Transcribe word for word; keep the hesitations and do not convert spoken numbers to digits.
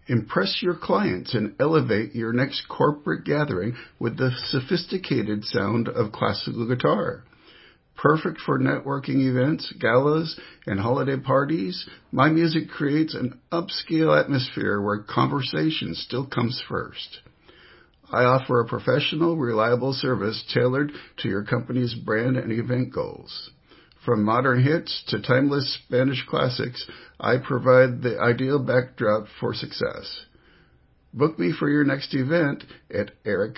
Impress your clients and elevate your next corporate gathering with the sophisticated sound of classical guitar. Perfect for networking events, galas, and holiday parties, my music creates an upscale atmosphere where conversation still comes first. I offer a professional, reliable service tailored to your company's brand and event goals. From modern hits to timeless Spanish classics, I provide the ideal backdrop for success. Book me for your next event at eric